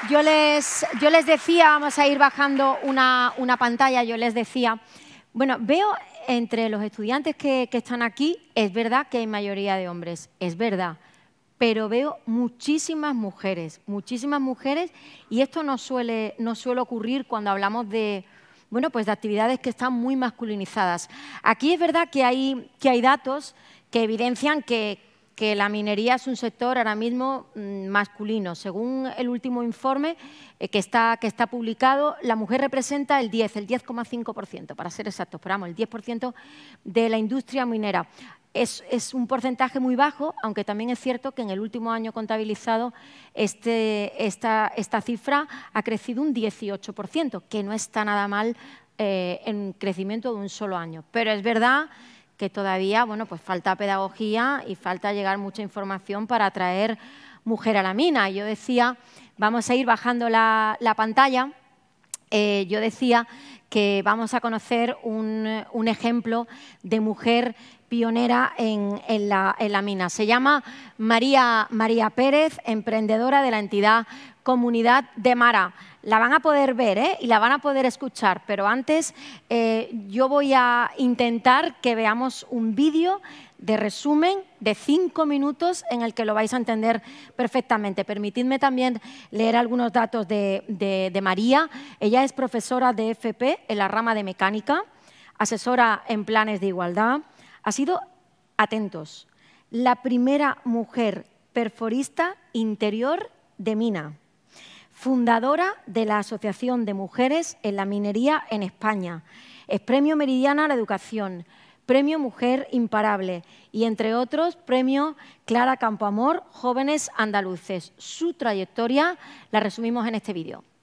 yo les decía, vamos a ir bajando una pantalla, yo les decía, bueno, veo entre los estudiantes que están aquí, es verdad que hay mayoría de hombres, es verdad, pero veo muchísimas mujeres y esto no suele ocurrir cuando hablamos de, bueno, pues de actividades que están muy masculinizadas. Aquí es verdad que hay datos que evidencian que la minería es un sector ahora mismo masculino. Según el último informe que está publicado, la mujer representa el 10,5%, para ser exactos, pero vamos, el 10% de la industria minera. Es un porcentaje muy bajo, aunque también es cierto que en el último año contabilizado esta cifra ha crecido un 18%, que no está nada mal en crecimiento de un solo año. Pero es verdad que todavía, bueno, pues falta pedagogía y falta llegar mucha información para atraer mujer a la mina. Yo decía, vamos a ir bajando la pantalla, yo decía que vamos a conocer un ejemplo de mujer pionera en la mina. Se llama María Pérez, emprendedora de la entidad Comunidad de Mara. La van a poder ver y la van a poder escuchar, pero antes yo voy a intentar que veamos un vídeo de resumen de 5 minutos en el que lo vais a entender perfectamente. Permitidme también leer algunos datos de María. Ella es profesora de FP en la rama de mecánica, asesora en planes de igualdad. Ha sido, atentos, la primera mujer perforista interior de mina, fundadora de la Asociación de Mujeres en la Minería en España, es Premio Meridiana a la Educación, Premio Mujer Imparable y, entre otros, Premio Clara Campoamor Jóvenes Andaluces. Su trayectoria la resumimos en este vídeo.